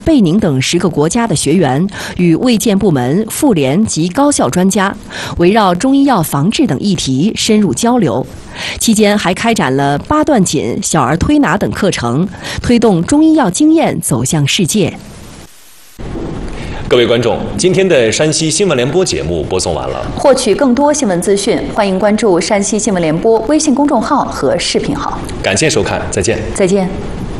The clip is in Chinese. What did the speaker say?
贝宁等10个国家的学员与卫健部门、妇联及高校专家围绕中医药防治等议题深入交流。期间还开展了8段锦、小儿推拿等课程，推动中医药经验走向世界。 各位观众，今天的山西新闻联播节目播送完了。 获取更多新闻资讯，欢迎关注山西新闻联播微信公众号和视频号。 感谢收看，再见。 再见。